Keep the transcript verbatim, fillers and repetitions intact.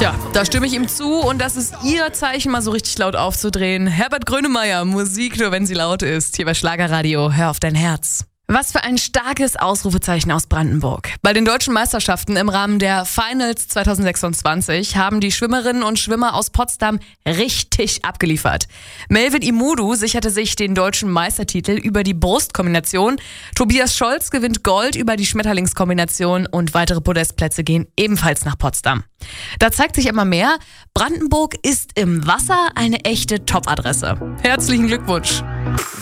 Tja, da stimme ich ihm zu und das ist Ihr Zeichen, mal so richtig laut aufzudrehen. Herbert Grönemeyer, Musik nur, wenn sie laut ist. Hier bei Schlagerradio, hör auf dein Herz. Was für ein starkes Ausrufezeichen aus Brandenburg. Bei den deutschen Meisterschaften im Rahmen der Finals zwanzig sechsundzwanzig haben die Schwimmerinnen und Schwimmer aus Potsdam richtig abgeliefert. Melvin Imudu sicherte sich den deutschen Meistertitel über die Brustkombination. Tobias Scholz gewinnt Gold über die Schmetterlingskombination und weitere Podestplätze gehen ebenfalls nach Potsdam. Da zeigt sich immer mehr, Brandenburg ist im Wasser eine echte Top-Adresse. Herzlichen Glückwunsch!